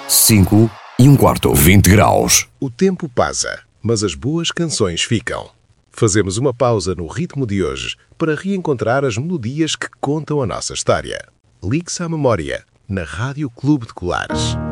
5 1/4. 20 graus. O tempo passa, mas as boas canções ficam. Fazemos uma pausa no ritmo de hoje para reencontrar as melodias que contam a nossa história. Ligue-se à memória, na Rádio Clube de Colares.